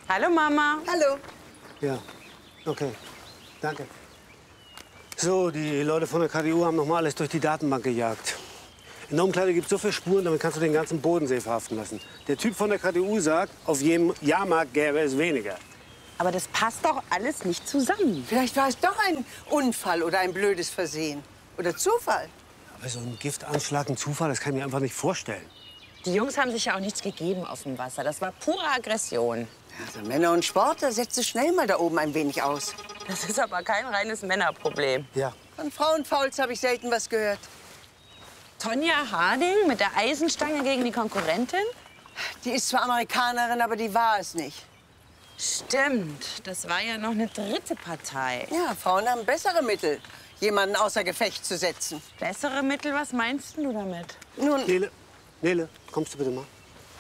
Hallo, Mama. Hallo. Ja, okay. Danke. So, die Leute von der KDU haben noch mal alles durch die Datenbank gejagt. In der Umkleide gibt es so viele Spuren, damit kannst du den ganzen Bodensee verhaften lassen. Der Typ von der KDU sagt, auf jedem Jahrmarkt gäbe es weniger. Aber das passt doch alles nicht zusammen. Vielleicht war es doch ein Unfall oder ein blödes Versehen. Oder Zufall. Aber so ein Giftanschlag, ein Zufall, das kann ich mir einfach nicht vorstellen. Die Jungs haben sich ja auch nichts gegeben auf dem Wasser. Das war pure Aggression. Also Männer und Sport, da setzt du schnell mal da oben ein wenig aus. Das ist aber kein reines Männerproblem. Ja. Von Frauenfouls habe ich selten was gehört. Tonja Harding mit der Eisenstange gegen die Konkurrentin? Die ist zwar Amerikanerin, aber die war es nicht. Stimmt, das war ja noch eine dritte Partei. Ja, Frauen haben bessere Mittel, jemanden außer Gefecht zu setzen. Bessere Mittel, was meinst du damit? Nun, Nele, kommst du bitte mal?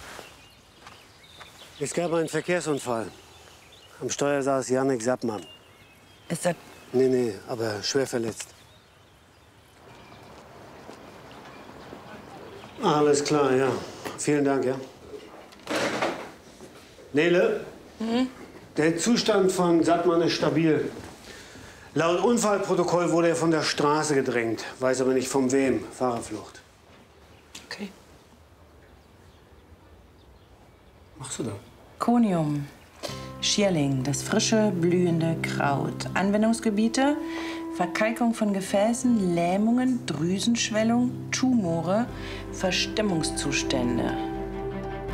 Es gab einen Verkehrsunfall. Am Steuer saß Jannik Sappmann. Ist das... Nee, aber schwer verletzt. Alles klar, ja. Vielen Dank, ja. Nele? Der Zustand von Sattmann ist stabil. Laut Unfallprotokoll wurde er von der Straße gedrängt. Weiß aber nicht von wem. Fahrerflucht. Okay. Was machst du da? Konium, Schierling, das frische, blühende Kraut. Anwendungsgebiete: Verkalkung von Gefäßen, Lähmungen, Drüsenschwellung, Tumore, Verstimmungszustände.